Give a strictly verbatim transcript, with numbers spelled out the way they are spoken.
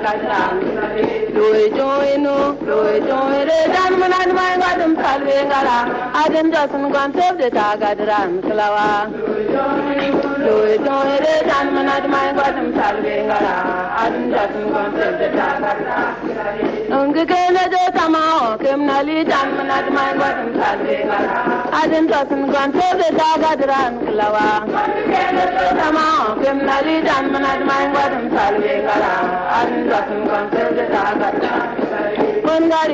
kadram loy joino loy joire dan manad mai gadum salve ngala adem jasun gan tev de ta gadram klawa loy joire dan manad mai gadum salve ngala adem jasun gan tev de ta gadram ngi kene de tamao kemnali dan manad mai gadum salve ngala adem jasun gan tev de ta gadram klawa tamao kemnali dan manad mai gadum salve ngala adem jasun gan tev de ta gadram